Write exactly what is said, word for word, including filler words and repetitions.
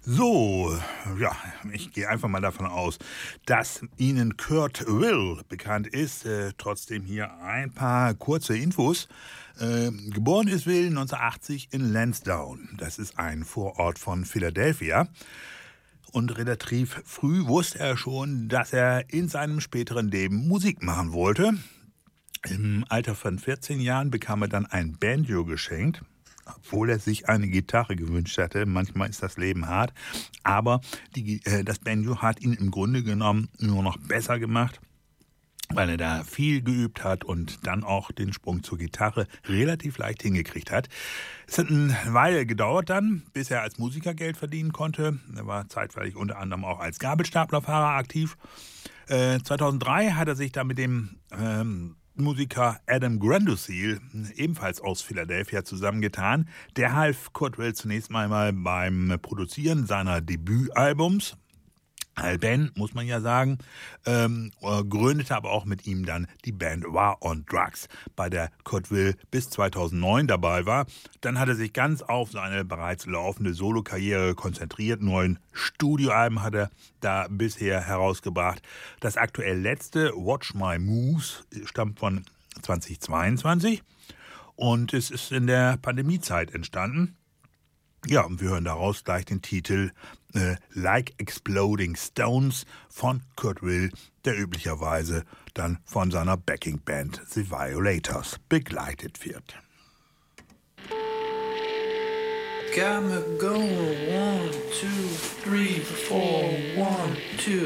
So, ja, ich gehe einfach mal davon aus, dass Ihnen Kurt Will bekannt ist. Äh, trotzdem hier ein paar kurze Infos. Äh, geboren ist Will neunzehnhundertachtzig in Lansdowne. Das ist ein Vorort von Philadelphia. Und relativ früh wusste er schon, dass er in seinem späteren Leben Musik machen wollte. Im Alter von vierzehn Jahren bekam er dann ein Banjo geschenkt, obwohl er sich eine Gitarre gewünscht hatte. Manchmal ist das Leben hart. Aber die, äh, das Banjo hat ihn im Grunde genommen nur noch besser gemacht, weil er da viel geübt hat und dann auch den Sprung zur Gitarre relativ leicht hingekriegt hat. Es hat eine Weile gedauert dann, bis er als Musiker Geld verdienen konnte. Er war zeitweilig unter anderem auch als Gabelstaplerfahrer aktiv. Äh, zweitausenddrei hat er sich dann mit dem ähm, Musiker Adam Grandusel, ebenfalls aus Philadelphia, zusammengetan. Der half Kurt Will zunächst einmal beim Produzieren seiner Debütalbums. Alben, muss man ja sagen, ähm, gründete aber auch mit ihm dann die Band War on Drugs, bei der Kurt Will bis zweitausendneun dabei war. Dann hat er sich ganz auf seine bereits laufende Solokarriere konzentriert. Neun Studioalben hat er da bisher herausgebracht. Das aktuell letzte, Watch My Moves, stammt von zweitausendzweiundzwanzig und es ist in der Pandemiezeit entstanden. Ja, und wir hören daraus gleich den Titel äh, Like Exploding Stones von Kurt Will, der üblicherweise dann von seiner Backingband The Violators begleitet wird. Got me going, one, two, three, four, one, two.